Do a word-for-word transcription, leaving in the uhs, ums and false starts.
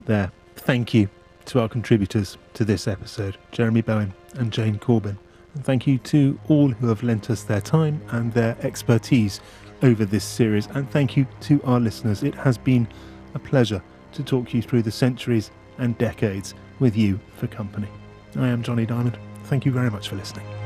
there. Thank you to our contributors to this episode, Jeremy Bowen and Jane Corbin. And thank you to all who have lent us their time and their expertise over this series. And thank you to our listeners. It has been a pleasure to talk you through the centuries and decades with you for company. I am Johnny Diamond. Thank you very much for listening.